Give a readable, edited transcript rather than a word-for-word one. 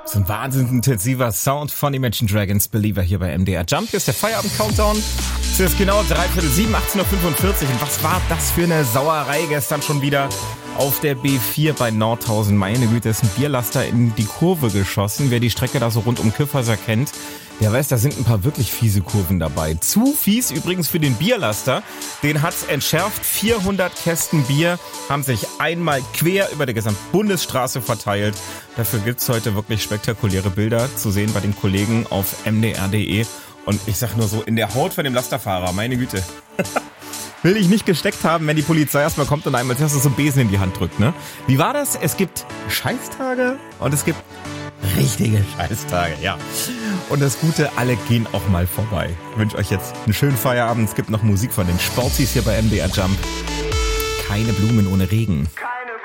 So ein wahnsinnig intensiver Sound von Imagine Dragons Believer hier bei MDR Jump. Hier ist der Feierabend-Countdown. Es ist genau 6:45, 18:45 Uhr. Und was war das für eine Sauerei gestern schon wieder auf der B4 bei Nordhausen? Meine Güte, ist ein Bierlaster in die Kurve geschossen. Wer die Strecke da so rund um Kyffhäuser kennt, der weiß, da sind ein paar wirklich fiese Kurven dabei. Zu fies übrigens für den Bierlaster. Den hat's entschärft. 400 Kästen Bier haben sich einmal quer über der gesamten Bundesstraße verteilt. Dafür gibt's heute wirklich spektakuläre Bilder zu sehen bei den Kollegen auf mdr.de. Und ich sag nur so, in der Haut von dem Lasterfahrer, meine Güte. Will ich nicht gesteckt haben, wenn die Polizei erstmal kommt und einem als erstes so einen Besen in die Hand drückt, ne? Wie war das? Es gibt Scheißtage und es gibt richtige Scheißtage, ja. Und das Gute, alle gehen auch mal vorbei. Ich wünsche euch jetzt einen schönen Feierabend. Es gibt noch Musik von den Sportis hier bei MDR Jump. Keine Blumen ohne Regen.